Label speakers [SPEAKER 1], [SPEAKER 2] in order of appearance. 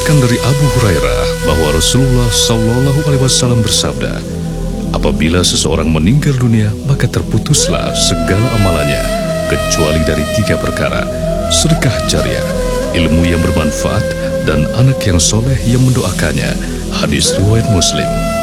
[SPEAKER 1] Diriwayatkan dari Abu Hurairah bahwa Rasulullah Shallallahu Alaihi Wasallam bersabda, apabila seseorang meninggal dunia, maka terputuslah segala amalannya, kecuali dari 3 perkara: sedekah jariah, ilmu yang bermanfaat, dan anak yang soleh yang mendoakannya. Hadis riwayat Muslim.